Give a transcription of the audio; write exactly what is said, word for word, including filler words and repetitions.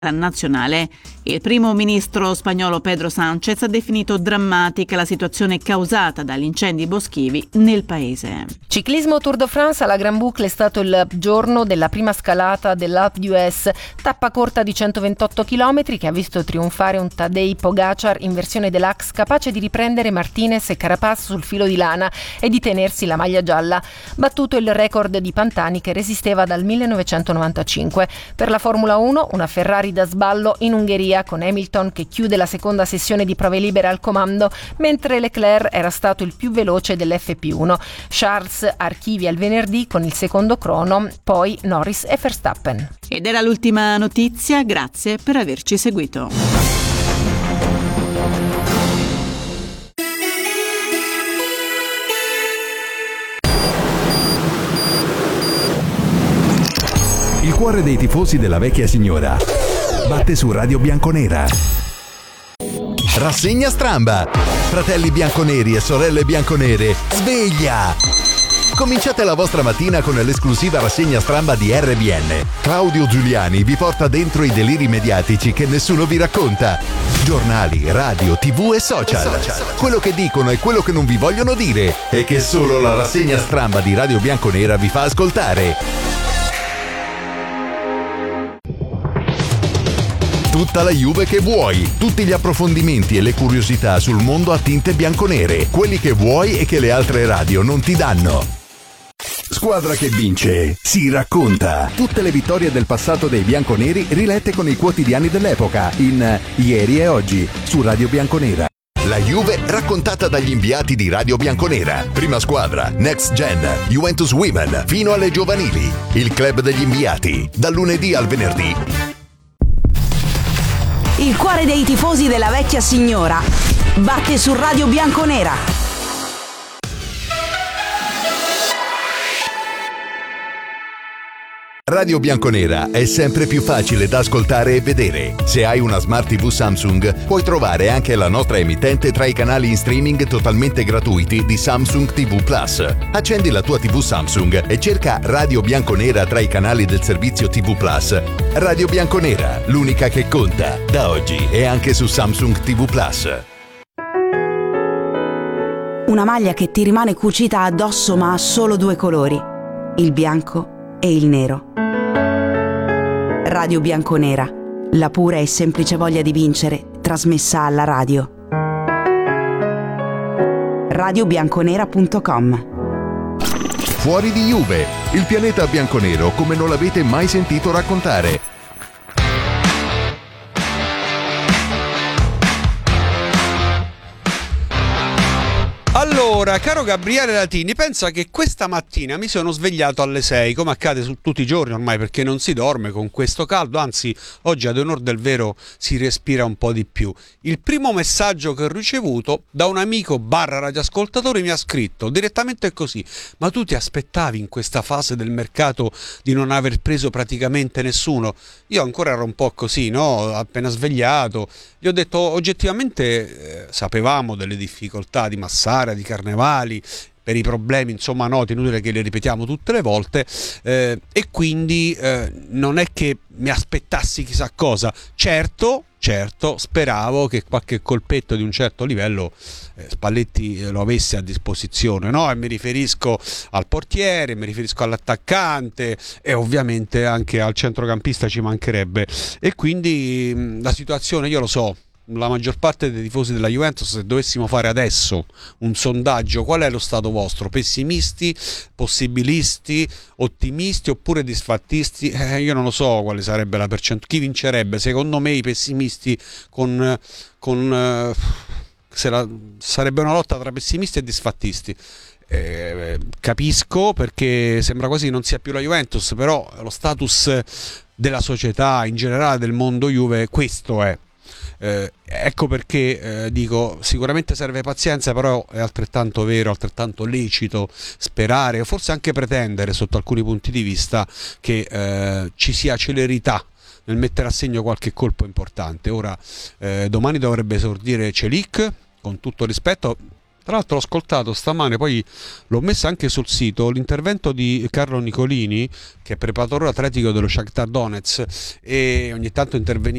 nazionale. Il primo ministro spagnolo Pedro Sánchez ha definito drammatica la situazione causata dagli incendi boschivi nel paese. Ciclismo Tour de France alla Gran Boucle è stato il giorno della prima scalata dell'Alpe d'Huez, tappa corta di centoventotto chilometri che ha visto trionfare un Tadej Pogacar in versione deluxe, capace di riprendere Martinez e Carapaz sul filo di lana e di tenersi la maglia gialla, battuto il record di Pantani che resisteva dal millenovecentonovantacinque. Per la Formula uno, una Ferrari da sballo in Ungheria con Hamilton che chiude la seconda sessione di prove libere al comando, mentre Leclerc era stato il più veloce dell'F P uno. Charles archivia il venerdì con il secondo crono, poi Norris e Verstappen. Ed era l'ultima notizia, grazie per averci seguito. Il cuore dei tifosi della vecchia signora batte su Radio Bianconera. Rassegna stramba! Fratelli bianconeri e sorelle bianconere, sveglia! Cominciate la vostra mattina con l'esclusiva rassegna stramba di R B N. Claudio Giuliani vi porta dentro i deliri mediatici che nessuno vi racconta. Giornali, radio, tv e social. Quello che dicono e quello che non vi vogliono dire e che solo la rassegna stramba di Radio Bianconera vi fa ascoltare. Tutta la Juve che vuoi, tutti gli approfondimenti e le curiosità sul mondo a tinte bianconere, quelli che vuoi e che le altre radio non ti danno. Squadra che vince, si racconta. Tutte le vittorie del passato dei bianconeri rilette con i quotidiani dell'epoca in Ieri e Oggi su Radio Bianconera. La Juve raccontata dagli inviati di Radio Bianconera. Prima squadra, Next Gen, Juventus Women, fino alle giovanili. Il club degli inviati, dal lunedì al venerdì. Il cuore dei tifosi della vecchia signora batte su Radio Bianconera. Radio Bianconera è sempre più facile da ascoltare e vedere. Se hai una Smart tivù Samsung, puoi trovare anche la nostra emittente tra i canali in streaming totalmente gratuiti di Samsung ti vu Plus. Accendi la tua tivù Samsung e cerca Radio Bianconera tra i canali del servizio ti vu Plus. Radio Bianconera, l'unica che conta, da oggi e anche su Samsung ti vu Plus. Una maglia che ti rimane cucita addosso ma ha solo due colori, il bianco e il nero. Radio Bianconera, la pura e semplice voglia di vincere, trasmessa alla radio. radio bianconera punto com. Fuori di Juve, il pianeta bianconero come non l'avete mai sentito raccontare. Allora, caro Gabriele Latini, pensa che questa mattina mi sono svegliato alle sei, come accade su tutti i giorni ormai, perché non si dorme con questo caldo, anzi oggi ad onor del vero si respira un po' di più. Il primo messaggio che ho ricevuto da un amico barra radioascoltatore mi ha scritto direttamente così: ma tu ti aspettavi in questa fase del mercato di non aver preso praticamente nessuno? Io ancora ero un po' così, no? Appena svegliato, gli ho detto oggettivamente eh, sapevamo delle difficoltà di Massara, di Carnevali, per i problemi insomma noti, inutile che le ripetiamo tutte le volte, eh, e quindi eh, non è che mi aspettassi chissà cosa. Certo, certo, speravo che qualche colpetto di un certo livello eh, Spalletti eh, lo avesse a disposizione, no? E mi riferisco al portiere, mi riferisco all'attaccante e ovviamente anche al centrocampista, ci mancherebbe. E quindi mh, la situazione, io lo so, la maggior parte dei tifosi della Juventus, se dovessimo fare adesso un sondaggio, qual è lo stato vostro? Pessimisti, possibilisti, ottimisti oppure disfattisti? Eh, io non lo so quale sarebbe la percentuale. Chi vincerebbe? Secondo me i pessimisti con... con eh, se la, sarebbe una lotta tra pessimisti e disfattisti. Eh, capisco, perché sembra quasi non sia più la Juventus, però lo status della società in generale, del mondo Juve, questo è. Eh, ecco perché eh, dico, sicuramente serve pazienza, però è altrettanto vero, altrettanto lecito sperare o forse anche pretendere sotto alcuni punti di vista che eh, ci sia celerità nel mettere a segno qualche colpo importante. Ora eh, domani dovrebbe esordire Celik, con tutto rispetto, Tra l'altro ho ascoltato stamane, poi l'ho messa anche sul sito, l'intervento di Carlo Nicolini, che è preparatore atletico dello Shakhtar Donetsk e ogni tanto interveniva